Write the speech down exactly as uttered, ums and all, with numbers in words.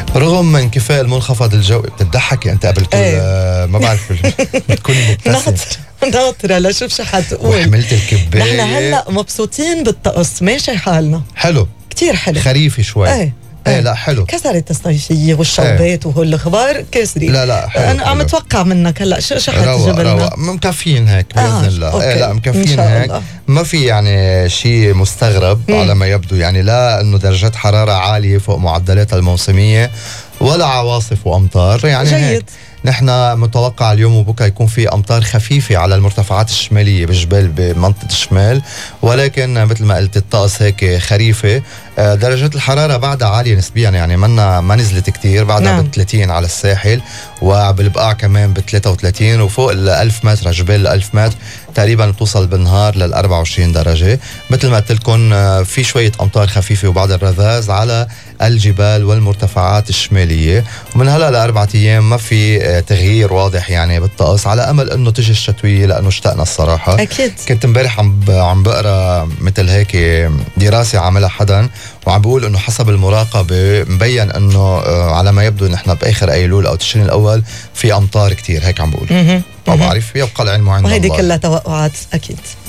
رغم انكفاء المنخفض الجوي. بتضحكي انت قبل كل ايه. ما بعرف بتكوني مبتسمة ناطرة لشوف شو حتقول. وحملت الكباية. نحن هلا مبسوطين بالطقس، ماشي حالنا حلو كتير حلو، خريفي شوي. ايه ايه لا حلو. كسرت الصيفية والشوبات ايه. وهول الاخبار كسري. لا لا حلو. انا عم اتوقع منك هلا شو شو حتجيب لنا؟ روق مكفين هيك باذن آه. الله. ايه لا مكفين هيك الله. ما في يعني شيء مستغرب مم. على ما يبدو، يعني لا انه درجات حرارة عالية فوق معدلاتها الموسمية ولا عواصف وامطار، يعني جيد. هيك نحن متوقع اليوم وبكره يكون في امطار خفيفه على المرتفعات الشماليه بالجبال بمنطقه الشمال، ولكن مثل ما قلت الطقس هيك خريفي. درجات الحراره بعدها عاليه نسبيا، يعني منا ما نزلت كتير، بعدها نعم. ب ثلاثين على الساحل وبالبقاع كمان ب ثلاثة وثلاثين، وفوق ال ألف متر جبال ال ألف متر تقريبا بتوصل بالنهار لل أربعة وعشرين درجه. مثل ما قلت لكم في شويه امطار خفيفه وبعض الرذاذ على الجبال والمرتفعات الشماليه، ومن هلا لاربعة ايام ما في تغيير واضح يعني بالطقس، على امل انه تجي الشتويه لانه اشتقنا الصراحه. اكيد. كنت امبارح عم عم بقرا مثل هيك دراسه عاملها حدا وعم بيقول انه حسب المراقبه مبين انه على ما يبدو نحن باخر ايلول او تشرين الاول في امطار كتير، هيك عم بقول. ما بعرف، يبقى العلم عند الله. وهيدي كلها توقعات اكيد.